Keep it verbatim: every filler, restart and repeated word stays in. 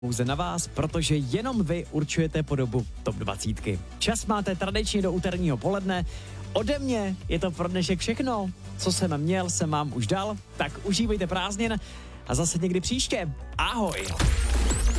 pouze na vás, protože jenom vy určujete podobu top dvacítky. Čas máte tradičně do úterního poledne. Ode mě je to pro dnešek všechno. Co jsem měl, jsem vám už dal, tak užívejte prázdnin a zase někdy příště. Ahoj!